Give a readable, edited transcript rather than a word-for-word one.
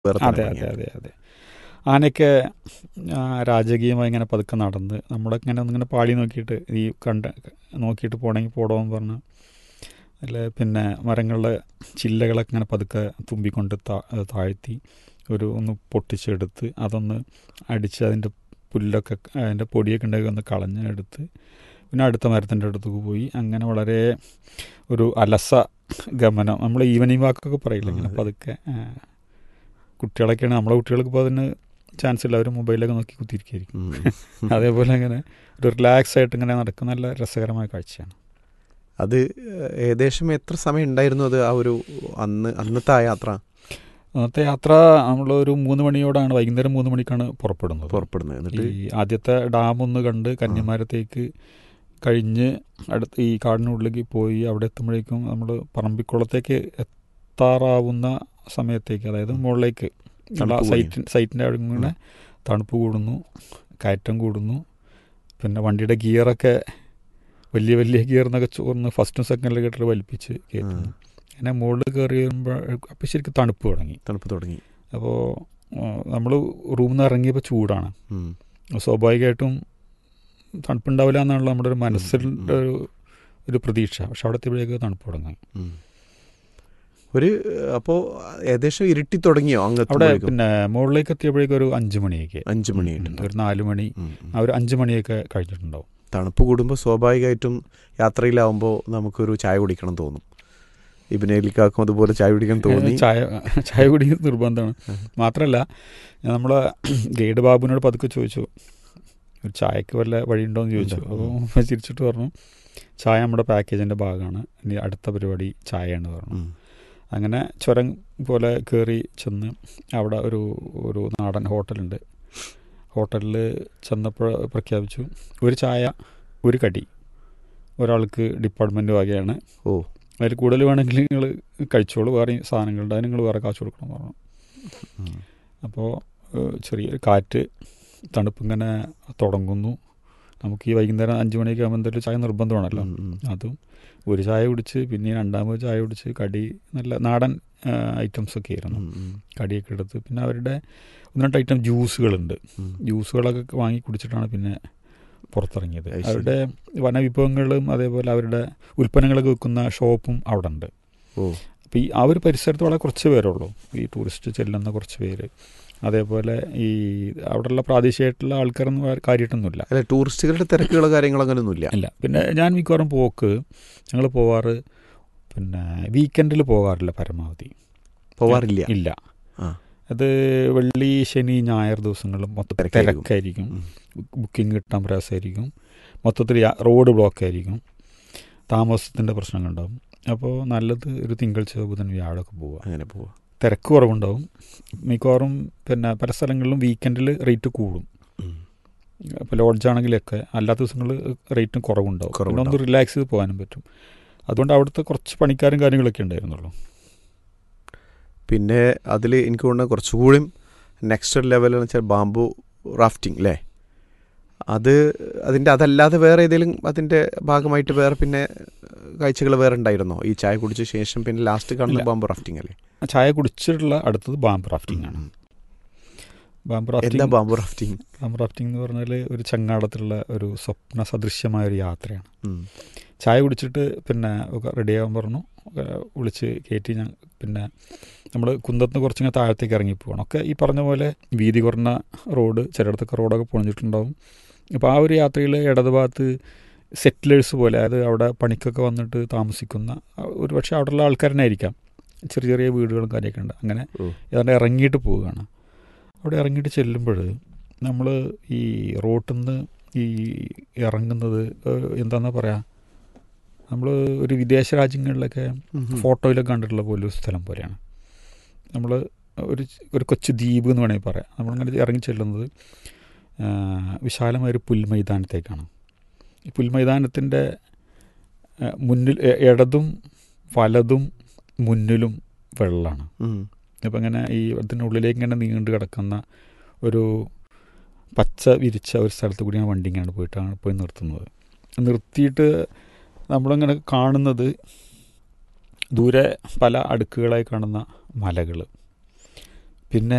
വേറെ തന്നെ അതെ അതെ ഭംഗിയാണ്. അതെ അതെ. ആനയൊക്കെ രാജകീയമായി ഇങ്ങനെ പതുക്കെ നടന്ന് നമ്മുടെ ഇങ്ങനെ ഒന്നിങ്ങനെ പാളി നോക്കിയിട്ട് ഈ നോക്കിയിട്ട് പോകണമെങ്കിൽ പോടാമെന്ന് പറഞ്ഞ് അല്ല പിന്നെ മരങ്ങളുടെ ചില്ലകളൊക്കെ ഇങ്ങനെ പതുക്കെ തുമ്പിക്കൊണ്ട് താഴ്ത്തി ഒന്ന് പൊട്ടിച്ചെടുത്ത് അതൊന്ന് അടിച്ച് അതിൻ്റെ പുല്ലൊക്കെ അതിൻ്റെ പൊടിയൊക്കെ ഉണ്ടെങ്കിൽ ഒന്ന് കളഞ്ഞ് എടുത്ത് പിന്നെ അടുത്ത മരത്തിൻ്റെ അടുത്തേക്ക് പോയി അങ്ങനെ വളരെ ഒരു അലസ ഗമനം നമ്മൾ ഈവനിങ് വാക്കൊക്കെ പറയില്ല ഇങ്ങനെ പതുക്കെ കുട്ടികളൊക്കെയാണ് നമ്മളെ കുട്ടികൾക്ക് ഇപ്പോൾ അതിന് ചാൻസ് ഇല്ല അവർ മൊബൈലൊക്കെ നോക്കി കുത്തിയിരിക്കുകയായിരിക്കും അതേപോലെ ഇങ്ങനെ ഒരു റിലാക്സ് ആയിട്ട് ഇങ്ങനെ നടക്കുന്ന നല്ല രസകരമായ കാഴ്ചയാണ് അത്. ഏകദേശം എത്ര സമയം ഉണ്ടായിരുന്നു അത് ആ ഒരു അന്നത്തെ ആ യാത്ര? അന്നത്തെ യാത്ര നമ്മളൊരു 3 മണിയോടാണ് വൈകുന്നേരം 3 മണിക്കാണ് പുറപ്പെടുന്നത്. എന്നിട്ട് ഈ ആദ്യത്തെ ഡാം ഒന്ന് കണ്ട് കന്യാകുമാരത്തേക്ക് കഴിഞ്ഞ് അടുത്ത് ഈ കാടിനുള്ളിലേക്ക് പോയി അവിടെ എത്തുമ്പോഴേക്കും നമ്മൾ പറമ്പിക്കുളത്തേക്ക് എത്താറാവുന്ന സമയത്തേക്ക് അതായത് മുകളിലേക്ക് സൈറ്റിൻ്റെ അവിടെ ഇങ്ങനെ തണുപ്പ് കൂടുന്നു, കയറ്റം കൂടുന്നു, പിന്നെ വണ്ടിയുടെ ഗിയറൊക്കെ വലിയ വലിയ ഗിയറിനൊക്കെ ചോർന്ന് ഫസ്റ്റും സെക്കൻഡിലും കേട്ടിട്ട് വലിപ്പിച്ച് കയറ്റുന്നു. അങ്ങനെ മുകളിൽ കയറി വരുമ്പോൾ അപ്പം ശരിക്കും തണുപ്പ് തുടങ്ങി. അപ്പോൾ നമ്മൾ റൂമിൽ നിന്ന് ഇറങ്ങിയപ്പോൾ ചൂടാണ്. സ്വാഭാവികമായിട്ടും തണുപ്പുണ്ടാവില്ല എന്നാണല്ലോ നമ്മുടെ ഒരു മനസ്സിൻ്റെ ഒരു പ്രതീക്ഷ. പക്ഷെ അവിടെ എത്തിയപ്പോഴേക്ക് തണുപ്പ് തുടങ്ങി. അപ്പോൾ ഏകദേശം ഇരുട്ടി തുടങ്ങിയോ അവിടെ? പിന്നെ മുകളിലേക്ക് എത്തിയപ്പോഴേക്കും ഒരു 5 മണിയൊക്കെ, 5 മണിയായിട്ടുണ്ട്, ഒരു 4 മണി, ഒരു 5 മണിയൊക്കെ കഴിഞ്ഞിട്ടുണ്ടാവും. തണുപ്പ് കൂടുമ്പോൾ സ്വാഭാവികമായിട്ടും യാത്രയിലാവുമ്പോൾ നമുക്കൊരു ചായ കുടിക്കണം തോന്നും. ഇബിനേലിക്കാക്കും അതുപോലെ ചായ കുടിക്കാൻ തോന്നി. ചായ കുടിക്കുന്നത് നിർബന്ധമാണ്. മാത്രമല്ല നമ്മളെ ഗൈഡ് ബാബുവിനോട് പതുക്കെ ചോദിച്ചു ഒരു ചായക്ക് വല്ല വഴിയുണ്ടോയെന്ന് ചോദിച്ചു. അപ്പോൾ ചിരിച്ചിട്ട് പറഞ്ഞു ചായ നമ്മുടെ പാക്കേജിൻ്റെ ഭാഗമാണ്, ഇനി അടുത്ത പരിപാടി ചായയാണ് പറഞ്ഞു. അങ്ങനെ ചുരം പോലെ കയറി ചെന്ന് അവിടെ ഒരു നാടൻ ഹോട്ടലുണ്ട്. ഹോട്ടലിൽ ചെന്നപ്പോൾ പ്രഖ്യാപിച്ചു ഒരു ചായ ഒരു കടി ഒരാൾക്ക് ഡിപ്പാർട്ട്മെൻറ്റ് വകയാണ്. അതിൽ കൂടുതൽ വേണമെങ്കിൽ നിങ്ങൾ കഴിച്ചോളൂ, വേറെ സാധനങ്ങളുണ്ട് അത് നിങ്ങൾ വേറെ കാശ് കൊടുക്കണം പറഞ്ഞു. അപ്പോൾ ചെറിയൊരു കാറ്റ്, തണുപ്പിങ്ങനെ തുടങ്ങുന്നു. നമുക്ക് ഈ വൈകുന്നേരം 5 മണിയൊക്കെ ആകുമ്പോൾ എന്തെങ്കിലും ചായ നിർബന്ധമാണല്ലോ. അതും ഒരു ചായ കുടിച്ച് പിന്നെ രണ്ടാമത് ചായ കുടിച്ച് കടി നല്ല നാടൻ ഐറ്റംസൊക്കെ ആയിരുന്നു. കടിയൊക്കെ എടുത്ത് പിന്നെ അവരുടെ 1-2 ഐറ്റം ജ്യൂസുകളുണ്ട്. ജ്യൂസുകളൊക്കെ വാങ്ങി കുടിച്ചിട്ടാണ് പിന്നെ പുറത്തിറങ്ങിയത്. അവരുടെ വനവിഭവങ്ങളും അതേപോലെ അവരുടെ ഉൽപ്പന്നങ്ങളൊക്കെ വിൽക്കുന്ന ഷോപ്പും അവിടെ ഉണ്ട്. അപ്പോൾ ഈ ആ ഒരു പരിസരത്ത് വളരെ കുറച്ച് പേരുള്ളൂ, ഈ ടൂറിസ്റ്റ് ചെല്ലുന്ന കുറച്ച് പേര്. അതേപോലെ ഈ അവിടെയുള്ള പ്രാദേശികമായിട്ടുള്ള ആൾക്കാരൊന്നും കാര്യമായിട്ടൊന്നുമില്ല. അല്ല, ടൂറിസ്റ്റുകളുടെ തിരക്കുകളോ കാര്യങ്ങളോ അങ്ങനെയൊന്നുമില്ല. ഇല്ല. പിന്നെ ഞാൻ മിക്കവാറും ഞങ്ങൾ പോവാറ് പിന്നെ വീക്കെൻഡിൽ പോകാറില്ല, പരമാവധി പോവാറില്ല. ഇല്ല. അത് വെള്ളി, ശനി, ഞായർ ദിവസങ്ങളിൽ മൊത്തത്തിൽ തിരക്കായിരിക്കും, ബുക്കിംഗ് കിട്ടാൻ പ്രയാസമായിരിക്കും, മൊത്തത്തിൽ റോഡ് ബ്ലോക്ക് ആയിരിക്കും, താമസത്തിൻ്റെ പ്രശ്നങ്ങളുണ്ടാകും. അപ്പോൾ നല്ലത് ഒരു തിങ്കൾ, ചൊവ്വ, ബുധൻ, വ്യാഴമൊക്കെ അങ്ങനെ പോവുക. തിരക്ക് കുറവുണ്ടാവും. മിക്കവാറും പിന്നെ പല സ്ഥലങ്ങളിലും വീക്കെൻഡിൽ റേറ്റ് കൂടും. ഇപ്പോൾ ലോഡ്ജാണെങ്കിലൊക്കെ അല്ലാത്ത ദിവസങ്ങളിൽ റേറ്റും കുറവുണ്ടാവും. പിന്നെ ഒന്ന് റിലാക്സ് ചെയ്ത് പോകാനും പറ്റും. അതുകൊണ്ട് അവിടുത്തെ കുറച്ച് പണിക്കാരും കാര്യങ്ങളൊക്കെ ഉണ്ടായിരുന്നുള്ളൂ. പിന്നെ അതിൽ എനിക്ക് തോന്നുന്നത് കുറച്ചുകൂടി നെക്സ്റ്റ് ലെവൽ എന്ന് വെച്ചാൽ ബാംബു റാഫ്റ്റിംഗ് അല്ലേ? അതല്ലാതെ വേറെ ഏതെങ്കിലും അതിൻ്റെ ഭാഗമായിട്ട് വേറെ പിന്നെ കാഴ്ചകൾ വേറെ ഉണ്ടായിരുന്നോ ഈ ചായ കുടിച്ച ശേഷം? പിന്നെ ലാസ്റ്റ് കാണുന്ന ബാംബു റാഫ്റ്റിംഗ് അല്ലേ? ചായ കുടിച്ചിട്ടുള്ള അടുത്തത് ബാംബു റാഫ്റ്റിംഗ് ആണ്. ബാംബു റാഫ്റ്റിംഗ് എന്ന് പറഞ്ഞാൽ ഒരു ചങ്ങാടത്തിലുള്ള ഒരു സ്വപ്ന സദൃശ്യമായ ഒരു യാത്രയാണ്. ചായ കുടിച്ചിട്ട് പിന്നെ റെഡിയാകാൻ പറഞ്ഞു, വിളിച്ച് കയറ്റി. പിന്നെ നമ്മൾ കുന്നത്തിന് കുറച്ചിങ്ങനെ താഴത്തേക്ക് ഇറങ്ങി പോകണം. ഒക്കെ ഈ പറഞ്ഞ പോലെ വീതി കുറഞ്ഞ റോഡ്, ചിലയിടത്തൊക്കെ റോഡൊക്കെ പൊളിഞ്ഞിട്ടുണ്ടാവും. അപ്പോൾ ആ ഒരു യാത്രയിൽ ഇടതുഭാഗത്ത് സെറ്റിലേഴ്സ് പോലെ, അതായത് അവിടെ പണിക്കൊക്കെ വന്നിട്ട് താമസിക്കുന്ന ഒരു പക്ഷേ അവിടെയുള്ള ആൾക്കാരനായിരിക്കാം, ചെറിയ ചെറിയ വീടുകളും കാര്യമൊക്കെ ഉണ്ട്. അങ്ങനെ ഏതാണ്ട് ഇറങ്ങിയിട്ട് പോവുകയാണ്. അവിടെ ഇറങ്ങിയിട്ട് ചെല്ലുമ്പോൾ നമ്മൾ ഈ റോട്ടിൽ നിന്ന് ഈ ഇറങ്ങുന്നത് എന്താണെന്നാ പറയുക, നമ്മൾ ഒരു വിദേശ രാജ്യങ്ങളിലൊക്കെ ഫോട്ടോയിലൊക്കെ കണ്ടിട്ടുള്ള പോലെ ഒരു സ്ഥലം പോലെയാണ്. നമ്മൾ ഒരു കൊച്ചു ദ്വീപ് എന്ന് വേണമെങ്കിൽ പറയാം. നമ്മളിങ്ങനെ ഇറങ്ങി ചെല്ലുന്നത് വിശാലമായൊരു പുൽമൈതാനത്തേക്കാണ്. ഈ പുൽമൈതാനത്തിൻ്റെ മുന്നിൽ ഇടതും വലതും മുന്നിലും വെള്ളമാണ്. അപ്പം ഇങ്ങനെ ഈ അതിനുള്ളിലേക്ക് ഇങ്ങനെ നീണ്ടു കിടക്കുന്ന ഒരു പച്ച വിരിച്ച ഒരു സ്ഥലത്ത് കൂടിയാണ് വണ്ടി ഇങ്ങനെ പോയി നിർത്തിയിട്ട് നമ്മളിങ്ങനെ കാണുന്നത് ദൂരെ പല അടുക്കുകളായി കാണുന്ന മലകൾ, പിന്നെ